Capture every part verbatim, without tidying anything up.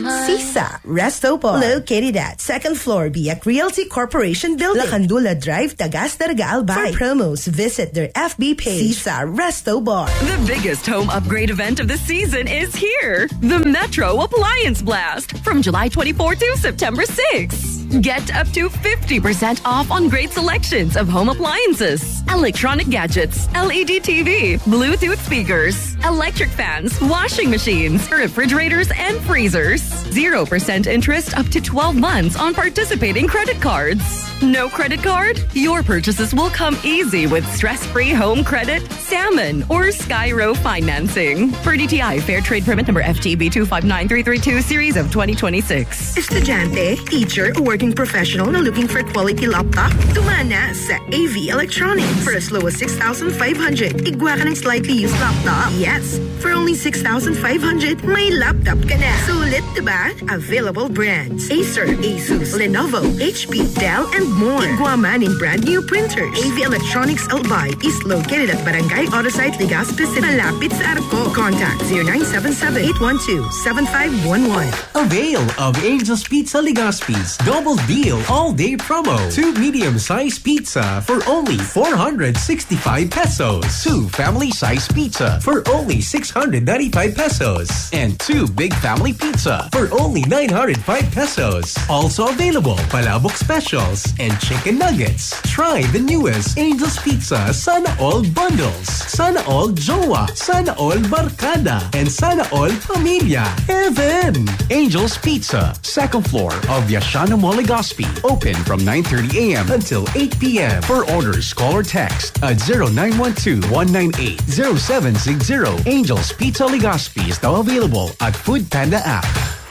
Sisa Resto Bar. Located at second floor Biak Realty Corporation Building, Lacandula Drive, Tagas Darga Albay. For promos, visit their F B page. Sisa Resto Bar. The biggest home upgrade event of the season is here. The Metro Appliance Blast from July twenty-fourth to September sixth. Get up to fifty percent off on great selections of home appliances, electronic gadgets, L E D T V, Bluetooth speakers, electric fans, washing machines, refrigerators, and freezers. zero percent interest up to twelve months on participating credit cards. No credit card? Your purchases will come easy with stress-free home credit, salmon, or Skyro financing. Per D T I, Fair Trade Permit number F T B two five nine three three two series of twenty twenty-six. Estudyante, teacher, or working professional na looking for quality laptop? Tumana sa A V Electronics. For as low as six thousand five hundred, igwa ka ng slightly used laptop. Yes, for only six thousand five hundred, may laptop ka na. Sulit, diba? Available brands: Acer, Asus, Lenovo, H P, Dell, and more. Igwa man in brand new printers. A V Electronics Albay is located at Barangay Autosite, Legazpi City, malapit sa Arco. Contact zero nine seven seven, eight one two, seven five one one. Avail of Angel's Pizza Legazpi's Double Deal All-Day Promo. Two medium-sized pizza for only four hundred sixty-five pesos. Two family-sized pizza for only six hundred ninety-five pesos. And two big family pizza for only nine hundred five pesos. Also available, Palabok Specials and Chicken Nuggets. Try the newest Angel's Pizza Sana All Bundles. Sana All Jowa. Sana All Barkada. And Sana All Pamilya. Heaven! Angel's Pizza, second floor of Yashana Mall Legazpi. Open from nine thirty a.m. until eight p.m. For orders, call or text at zero nine one two, one nine eight, zero seven six zero. Angel's Pizza Legazpi is now available at Food Panda app.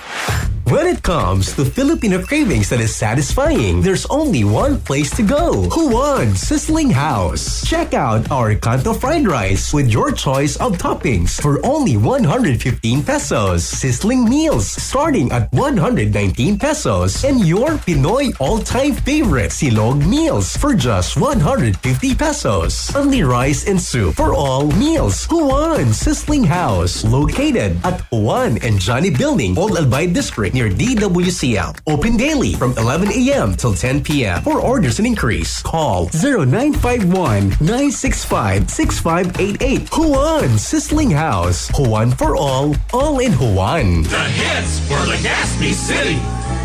When it comes to Filipino cravings that is satisfying, there's only one place to go. Juan Sizzling House. Check out our Kanto fried rice with your choice of toppings for only one hundred fifteen pesos. Sizzling meals starting at one hundred nineteen pesos. And your Pinoy all-time favorite, Silog meals for just one hundred fifty pesos. Only rice and soup for all meals. Juan Sizzling House. Located at Juan and Johnny Building, Old Albay District, near D W C L. Open daily from eleven a.m. till ten p.m. For orders and inquiries, call zero nine five one, nine six five, six five eight eight. Juan Sizzling House. Juan for all, all in Juan. The hits for Legazpi City.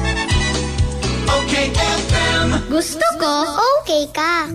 Okay F M. Gusto ko, okay ka.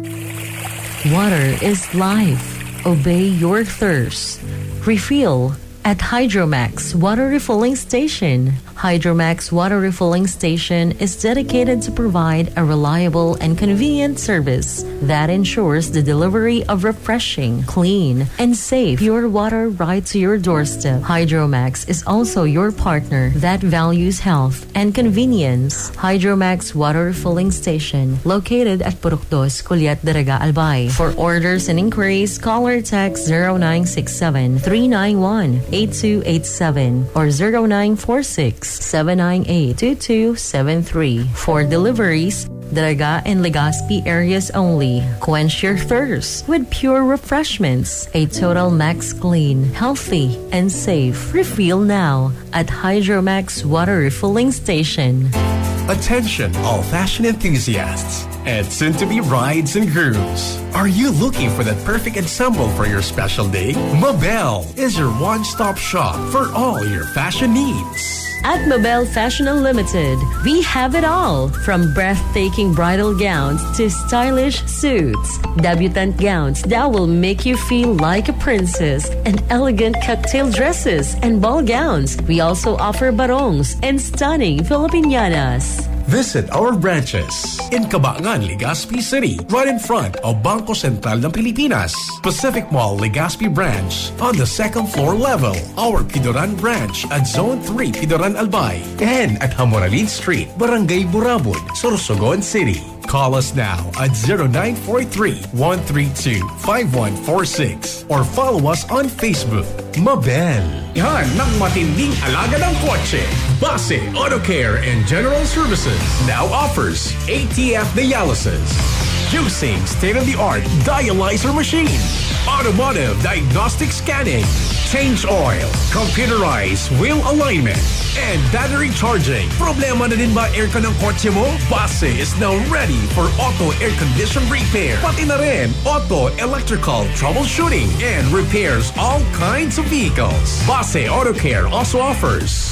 Water is life. Obey your thirst. Refill at Hydromax Water Refilling Station. Hydromax Water Refilling Station is dedicated to provide a reliable and convenient service that ensures the delivery of refreshing, clean, and safe pure water right to your doorstep. Hydromax is also your partner that values health and convenience. Hydromax Water Refilling Station, located at Purok Dos, Culiat, Daraga, Albay. For orders and inquiries, call or text zero nine six seven, three nine one, eight two eight seven or zero nine four six, seven nine eight, two two seven three. For deliveries, Daraga and Legazpi areas only. Quench your thirst with pure refreshments. A total max clean, healthy, and safe. Refill now at Hydromax Water Refilling Station. Attention, all fashion enthusiasts and soon-to-be brides and grooms. Are you looking for that perfect ensemble for your special day? Mabel is your one-stop shop for all your fashion needs. At Mabel Fashion Unlimited, we have it all, from breathtaking bridal gowns to stylish suits, debutante gowns that will make you feel like a princess, and elegant cocktail dresses and ball gowns. We also offer barongs and stunning Filipinanas. Visit our branches in Cabangan, Legazpi City, right in front of Bangko Sentral ng Pilipinas. Pacific Mall, Legazpi branch on the second floor level. Our Pidoran branch at Zone three, Pidoran Albay. And at Hamoralin Street, Barangay Burabud, Sorsogon City. Call us now at zero nine four three, one three two, five one four six or follow us on Facebook. Mabel. Yan ng matinding alaga ng kotse. Base Auto Care and General Services now offers A T F dialysis. Using state-of-the-art dialyzer machine, automotive diagnostic scanning, change oil, computerized wheel alignment, and battery charging. Problema na din ba aircon ng kotse mo? Base is now ready for auto air condition repair. Pati na rin auto electrical troubleshooting and repairs all kinds of vehicles. Base Auto Care also offers